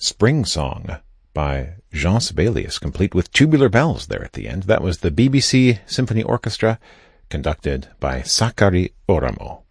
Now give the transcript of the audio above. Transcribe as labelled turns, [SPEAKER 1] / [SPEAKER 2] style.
[SPEAKER 1] Spring Song by Jean Sibelius, complete with tubular bells there at the end. That was the BBC Symphony Orchestra, conducted by Sakari Oramo.